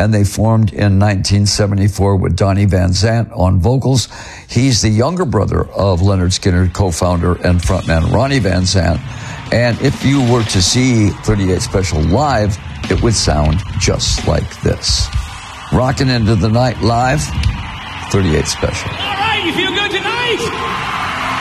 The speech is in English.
and they formed in 1974 with Donnie Van Zant on vocals. He's the younger brother of Leonard Skinner, co-founder and frontman Ronnie Van Zant. And if you were to see 38 Special live, it would sound just like this. Rocking into the night live, 38 Special. All right, you feel good tonight?